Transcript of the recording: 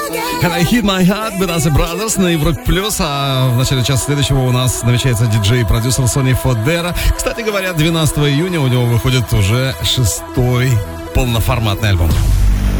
Can I Hit My Heart, Benassi Brothers на Европе Плюс. А в начале часа следующего у нас намечается диджей и продюсер Сони Фодера. Кстати говоря, 12 июня у него выходит уже 6-й полноформатный альбом.